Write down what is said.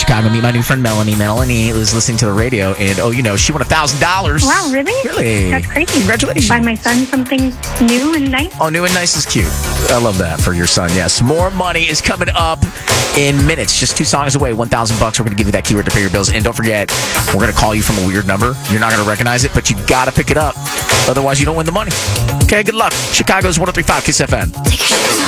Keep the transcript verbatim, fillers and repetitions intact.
Chicago. Meet my new friend Melanie. Melanie was listening to the radio, and oh, you know, she won a thousand dollars. Wow, really? Really? That's crazy. Congratulations. Buy my son something new and nice. Oh, new and nice is cute. I love that for your son. Yes, more money is coming up in minutes. Just two songs away. One thousand bucks. We're gonna give you that keyword to pay your bills, and don't forget, we're gonna call you from a weird number. You're not gonna recognize it, but you gotta pick it up. Otherwise, you don't win the money. Okay, good luck. Chicago's one oh three point five Kiss F M.